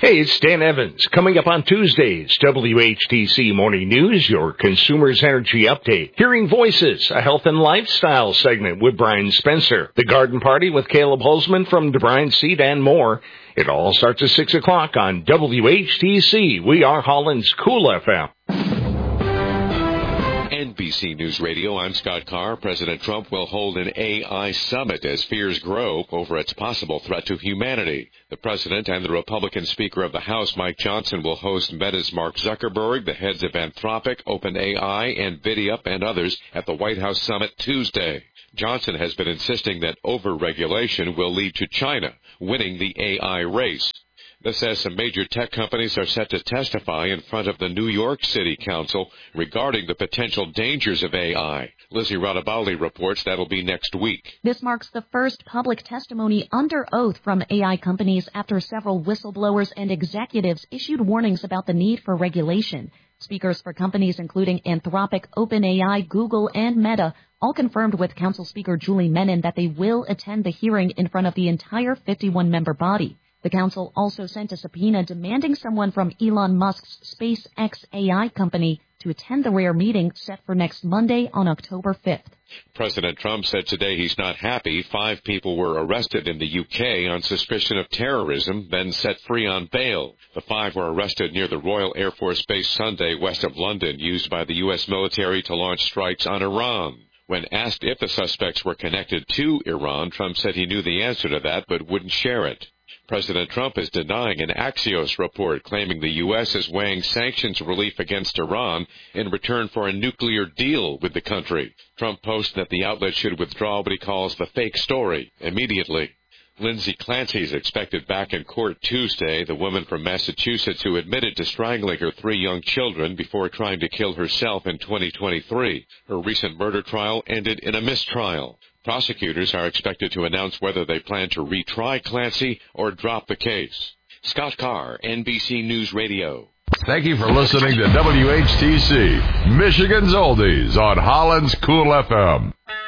Hey, it's Dan Evans. Coming up on Tuesdays, WHTC Morning News, your Consumers Energy Update. Hearing Voices, a health and lifestyle segment with Brian Spencer. The Garden Party with Caleb Holzman from DeBryan Seed and more. It all starts at 6 o'clock on WHTC. We are Holland's Cool FM. NBC News Radio, I'm Scott Carr. President Trump will hold an AI summit as fears grow over its possible threat to humanity. The president and the Republican Speaker of the House, Mike Johnson, will host Meta's Mark Zuckerberg, the heads of Anthropic, OpenAI, NVIDIA, and others at the White House summit Tuesday. Johnson has been insisting that over-regulation will lead to China winning the AI race. This says some major tech companies are set to testify in front of the New York City Council regarding the potential dangers of AI. Lizzie Radabali reports that'll be next week. This marks the first public testimony under oath from AI companies after several whistleblowers and executives issued warnings about the need for regulation. Speakers for companies including Anthropic, OpenAI, Google, and Meta all confirmed with Council Speaker Julie Menin that they will attend the hearing in front of the entire 51-member body. The council also sent a subpoena demanding someone from Elon Musk's SpaceX AI company to attend the rare meeting set for next Monday on October 5th. President Trump said today he's not happy. 5 people were arrested in the UK on suspicion of terrorism, then set free on bail. The 5 were arrested near the Royal Air Force Base Sunday west of London, used by the U.S. military to launch strikes on Iran. When asked if the suspects were connected to Iran, Trump said he knew the answer to that but wouldn't share it. President Trump is denying an Axios report claiming the U.S. is weighing sanctions relief against Iran in return for a nuclear deal with the country. Trump posted that the outlet should withdraw what he calls the fake story immediately. Lindsay Clancy is expected back in court Tuesday, the woman from Massachusetts who admitted to strangling her 3 young children before trying to kill herself in 2023. Her recent murder trial ended in a mistrial. Prosecutors are expected to announce whether they plan to retry Clancy or drop the case. Scott Carr, NBC News Radio. Thank you for listening to WHTC, Michigan's Oldies on Holland's Cool FM.